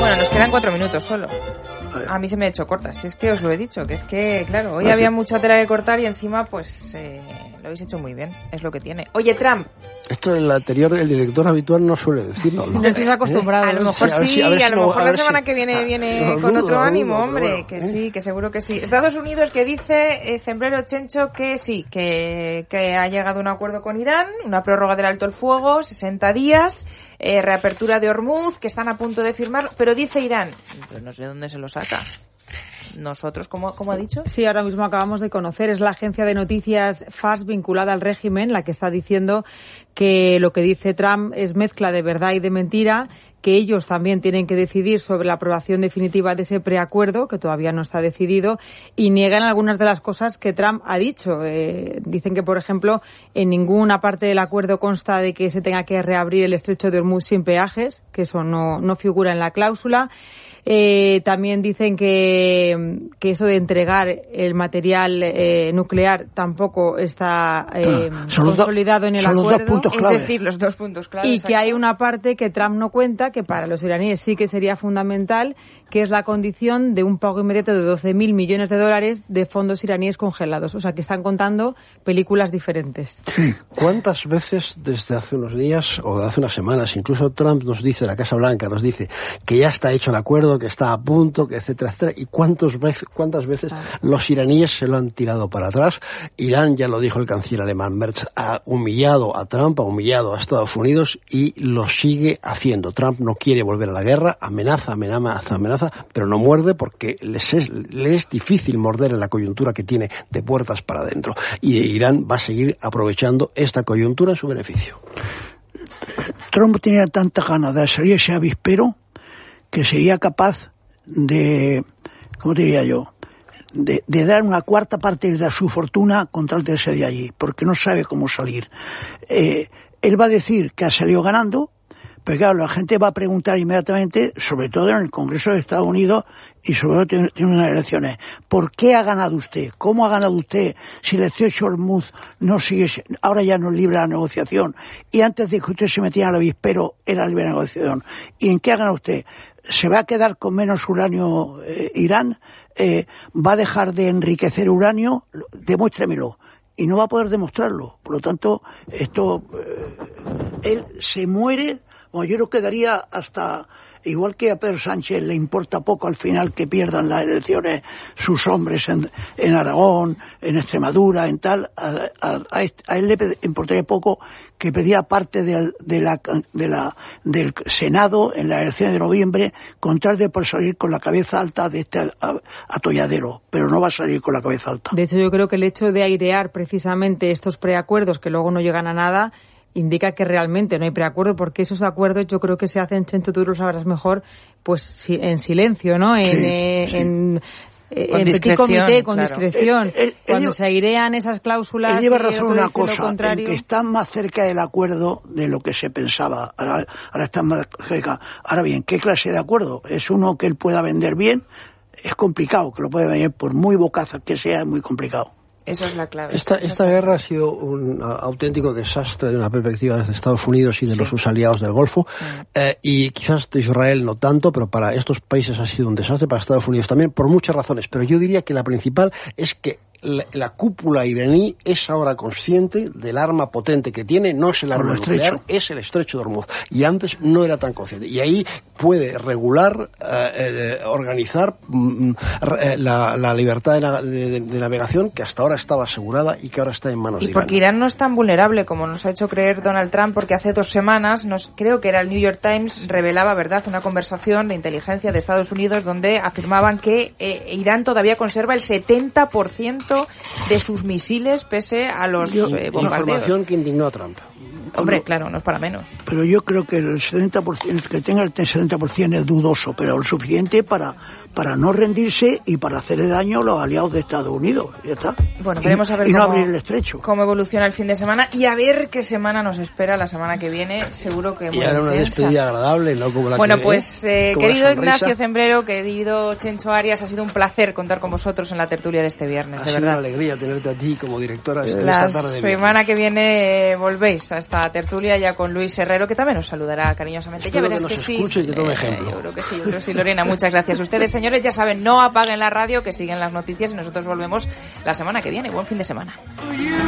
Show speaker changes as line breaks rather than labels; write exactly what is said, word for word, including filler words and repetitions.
Bueno, nos quedan cuatro minutos solo. A mí se me ha hecho corta, si es que os lo he dicho, que es que, claro, hoy había mucha tela que cortar y encima, pues, eh, lo habéis hecho muy bien, es lo que tiene. Oye, Trump.
Esto el anterior, el director habitual no suele decirlo, ¿no?
No estáis acostumbrados.
¿Eh? A lo mejor sí, sí a, si, a, a lo no, mejor a la semana si... que viene viene ah, con dudo, otro ánimo, dudo, hombre, bueno, que ¿eh? sí, que seguro que sí. Estados Unidos que dice, eh, Cembrero Chencho, que sí, que, que ha llegado a un acuerdo con Irán, una prórroga del alto el fuego, sesenta días, eh, reapertura de Hormuz, que están a punto de firmar, pero dice Irán, pues no sé dónde se lo saca. Nosotros, ¿cómo, cómo ha dicho?
Sí, ahora mismo acabamos de conocer, es la agencia de noticias F A S vinculada al régimen la que está diciendo que lo que dice Trump es mezcla de verdad y de mentira, que ellos también tienen que decidir sobre la aprobación definitiva de ese preacuerdo, que todavía no está decidido, y niegan algunas de las cosas que Trump ha dicho. Eh, dicen que, por ejemplo, en ninguna parte del acuerdo consta de que se tenga que reabrir el estrecho de Hormuz sin peajes, que eso no, no figura en la cláusula. Eh, también dicen que, que eso de entregar el material eh, nuclear tampoco está eh, ah, consolidado do, en el acuerdo.
Es decir, los dos puntos clave.
Y exacto. Que hay una parte que Trump no cuenta, que para los iraníes sí que sería fundamental, que es la condición de un pago inmediato de doce mil millones de dólares de fondos iraníes congelados. O sea, que están contando películas diferentes.
Sí. ¿Cuántas veces desde hace unos días o de hace unas semanas, incluso Trump nos dice, la Casa Blanca nos dice que ya está hecho el acuerdo, que está a punto, que etcétera, etcétera, y cuántas veces, cuántas veces ah. los iraníes se lo han tirado para atrás? Irán, ya lo dijo el canciller alemán Merz, ha humillado a Trump, ha humillado a Estados Unidos y lo sigue haciendo. Trump no quiere volver a la guerra, amenaza, amenaza, amenaza, pero no muerde porque les es, le es difícil morder en la coyuntura que tiene de puertas para adentro. Y Irán va a seguir aprovechando esta coyuntura en su beneficio.
Trump tenía tanta ganas de salir ese avispero que sería capaz de, ¿cómo diría yo?, de, de dar una cuarta parte de su fortuna con tal de irse de allí, porque no sabe cómo salir. Eh, él va a decir que ha salido ganando, pero claro, la gente va a preguntar inmediatamente, sobre todo en el Congreso de Estados Unidos y sobre todo tiene, tiene unas elecciones, ¿por qué ha ganado usted? ¿Cómo ha ganado usted si el estrecho de Hormuz no sigue, ahora ya no es libre la negociación? Y antes de que usted se metiera al avispero era libre la negociación. ¿Y en qué ha ganado usted? ¿Se va a quedar con menos uranio eh, Irán? Eh, ¿Va a dejar de enriquecer uranio? Demuéstremelo. Y no va a poder demostrarlo. Por lo tanto, esto, eh, él se muere. Bueno, yo creo que daría hasta, igual que a Pedro Sánchez le importa poco al final que pierdan las elecciones sus hombres en, en Aragón, en Extremadura, en tal, a, a, a él le importaría poco que pedía parte de, de la, de la, del Senado en las elecciones de noviembre con tal de por salir con la cabeza alta de este atolladero, pero no va a salir con la cabeza alta.
De hecho, yo creo que el hecho de airear precisamente estos preacuerdos que luego no llegan a nada indica que realmente no hay preacuerdo, porque esos acuerdos yo creo que se hacen, Chencho, tú lo sabrás mejor, pues si, en silencio, ¿no? En, sí, eh, sí. en
con en petit comité,
con
claro.
discreción.
El, el,
Cuando
el,
se airean esas cláusulas...
Él lleva razón una cosa, el que está más cerca del acuerdo de lo que se pensaba, ahora, ahora está más cerca. Ahora bien, ¿qué clase de acuerdo? ¿Es uno que él pueda vender bien? Es complicado, que lo puede vender por muy bocaza que sea, es muy complicado.
Esa es la clave.
Esta, esta guerra ha sido un auténtico desastre de una perspectiva desde Estados Unidos y de sí. los sus aliados del Golfo. Sí. Eh, y quizás de Israel no tanto, pero para estos países ha sido un desastre, para Estados Unidos también, por muchas razones. Pero yo diría que la principal es que la, la cúpula iraní es ahora consciente del arma potente que tiene, no es el arma nuclear, es el estrecho de Hormuz. Y antes no era tan consciente. Y ahí puede regular, eh, eh, organizar mm, eh, la, la libertad de, la, de, de navegación que hasta ahora estaba asegurada y que ahora está en manos
y
de Irán.
Y porque Irán no es tan vulnerable como nos ha hecho creer Donald Trump, porque hace dos semanas, nos, creo que era el New York Times, revelaba, ¿verdad?, una conversación de inteligencia de Estados Unidos donde afirmaban que eh, Irán todavía conserva el setenta por ciento de sus misiles pese a los
yo,
eh, bombardeos.
Información que indignó a Trump.
Hombre,
no,
claro, no es para menos.
Pero yo creo que el setenta por ciento, que tenga el setenta por ciento es dudoso, pero lo suficiente para, para no rendirse y para hacerle daño a los aliados de Estados Unidos. Ya está.
Bueno, veremos a ver
y no
cómo,
abrir el estrecho.
Cómo evoluciona el fin de semana y a ver qué semana nos espera la semana que viene. Seguro que muy
y ahora una
intensa.
despedida agradable, ¿no? Como la
bueno,
que,
pues, eh,
como
querido Ignacio Cembrero, querido Chencho Arias, ha sido un placer contar con vosotros en la tertulia de este viernes,
ha
de
sido
verdad.
una alegría tenerte a ti como directora
la
esta tarde de
semana que viene eh, volvéis a esta la tertulia ya con Luis Herrero, que también nos saludará cariñosamente.
Espero
ya verás
que,
que
nos
sí.
Escuche y que tome
eh,
ejemplo.
yo creo que sí, yo creo que sí, Lorena. Muchas gracias. Ustedes, señores, ya saben, no apaguen la radio, que siguen las noticias y nosotros volvemos la semana que viene. Buen fin de semana.